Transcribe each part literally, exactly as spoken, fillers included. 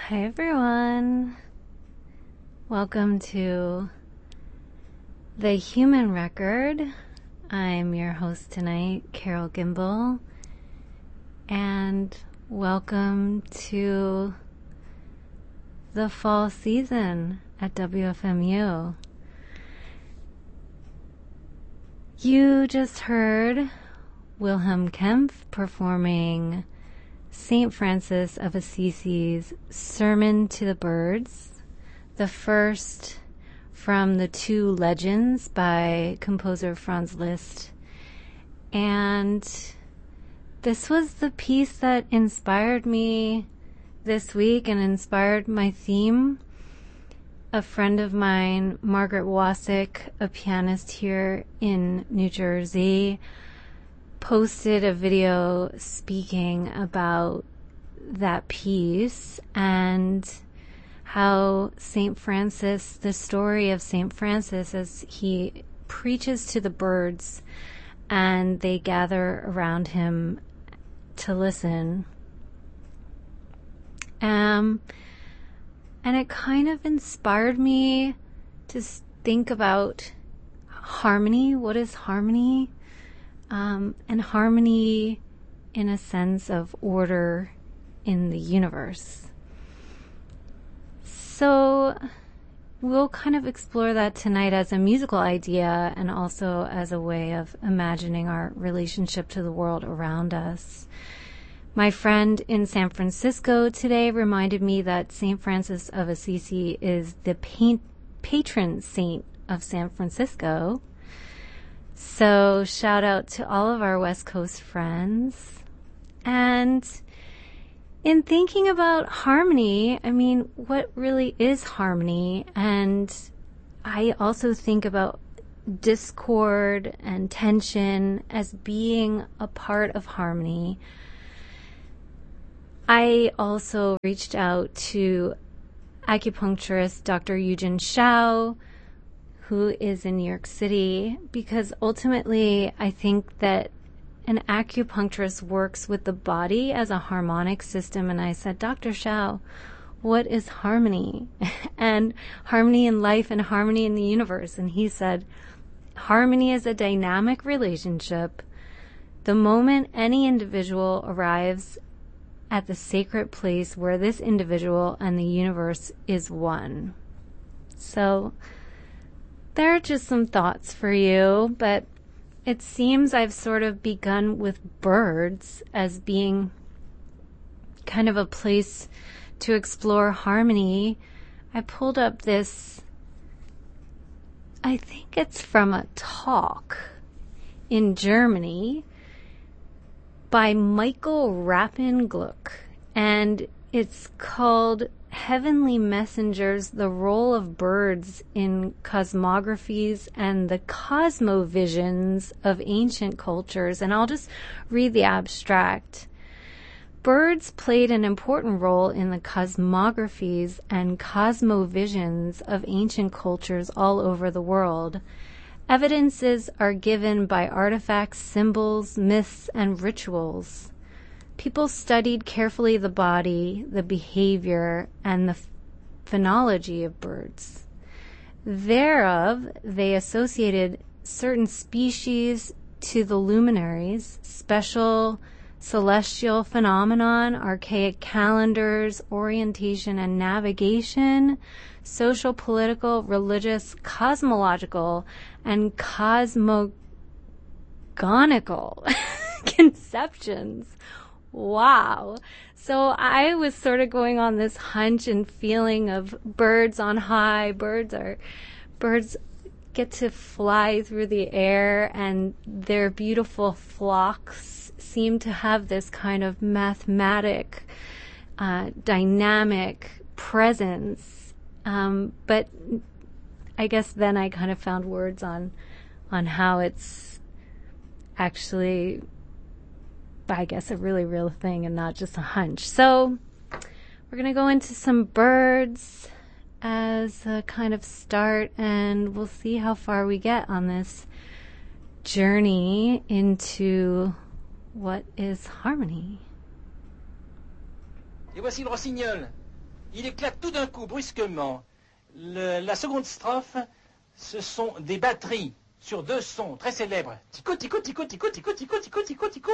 Hi everyone. Welcome to The Human Record. I'm your host tonight, Carol Gimbel, and welcome to the fall season at W F M U. You just heard Wilhelm Kempff performing Saint Francis of Assisi's Sermon to the Birds, the first from the two Legends by composer Franz Liszt. And this was the piece that inspired me this week and inspired my theme. A friend of mine, Margaret Wasik, a pianist here in New Jersey, posted a video speaking about that piece and how Saint Francis, the story of Saint Francis as he preaches to the birds and they gather around him to listen. Um, and it kind of inspired me to think about harmony. What is harmony? Um, and harmony in a sense of order in the universe. So we'll kind of explore that tonight as a musical idea and also as a way of imagining our relationship to the world around us. My friend in San Francisco today reminded me that Saint Francis of Assisi is the paint, patron saint of San Francisco. So shout out to all of our West Coast friends. And in thinking about harmony, I mean, what really is harmony? And I also think about discord and tension as being a part of harmony. I also reached out to acupuncturist Doctor Yujin Shao, who is in New York City, because ultimately I think that an acupuncturist works with the body as a harmonic system. And I said, Doctor Shao, what is harmony? And harmony in life and harmony in the universe. And he said, harmony is a dynamic relationship. The moment any individual arrives at the sacred place where this individual and the universe is one. So there are just some thoughts for you, but it seems I've sort of begun with birds as being kind of a place to explore harmony. I pulled up this, I think it's from a talk in Germany by Michael Rappengluck, and it's called Heavenly Messengers, the Role of Birds in Cosmographies and the Cosmovisions of Ancient Cultures. And I'll just read the abstract. Birds played an important role in the cosmographies and cosmovisions of ancient cultures all over the world. Evidences are given by artifacts, symbols, myths, and rituals. People studied carefully the body, the behavior, and the phonology of birds. Thereof, they associated certain species to the luminaries, special celestial phenomenon, archaic calendars, orientation and navigation, social, political, religious, cosmological, and cosmogonical conceptions. Wow. So I was sort of going on this hunch and feeling of birds on high. Birds are, birds get to fly through the air, and their beautiful flocks seem to have this kind of mathematic, uh, dynamic presence. Um, but I guess then I kind of found words on, on how it's actually, I guess, a really real thing and not just a hunch. So we're going to go into some birds as a kind of start, and we'll see how far we get on this journey into what is harmony. Et voici le rossignol. il éclate tout d'un coup, brusquement. Le, la seconde strophe, ce sont des batteries sur deux sons très célèbres. Tico, tico, tico, tico, tico, tico, tico, tico, tico.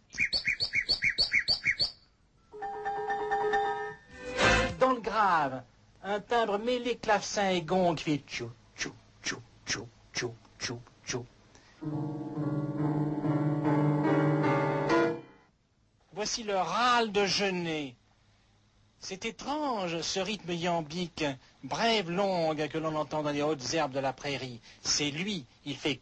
Dans le grave, un timbre mêlé clavecin et gong qui fait tchou, tchou, tchou, tchou, tchou, tchou, tchou. Voici le râle de Genet. C'est étrange, ce rythme iambique, brève, longue, que l'on entend dans les hautes herbes de la prairie. C'est lui, il fait...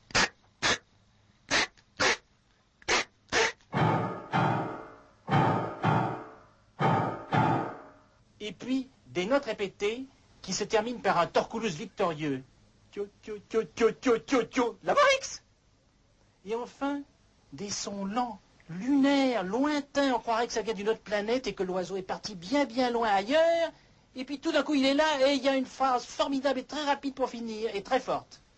Et puis, des notes répétées qui se terminent par un torculus victorieux. Tio, tio, tio, tio, tio, tio, tio, la Morix. Et enfin, des sons lents, lunaires, lointains. On croirait que ça vient d'une autre planète et que l'oiseau est parti bien bien loin ailleurs. Et puis tout d'un coup, il est là et il y a une phrase formidable et très rapide pour finir et très forte.